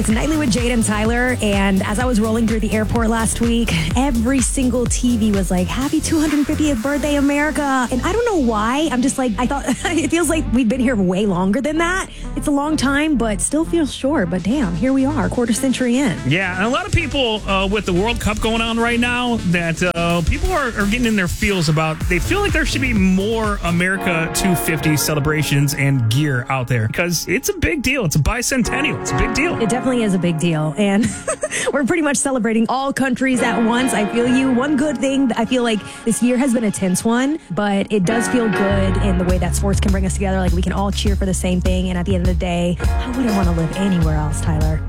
It's Nightly with Jade and Tyler, and as I was rolling through the airport last week, every single TV was like, happy 250th birthday, America. And I don't know why. I'm just like, I thought, it feels like we've been here way longer than that. It's a long time, but still feels short. But damn, here we are, quarter century in. Yeah, and a lot of people with the World Cup going on right now, that people are getting in their feels about, they feel like there should be more America 250 celebrations and gear out there, because it's a big deal. It's a bicentennial. It's a big deal. It definitely is a big deal. And we're pretty much celebrating all countries at once. I feel you. One good thing, I feel like this year has been a tense one, but it does feel good in the way that sports can bring us together. Like we can all cheer for the same thing. And at the end of the day, I wouldn't want to live anywhere else, Tyler.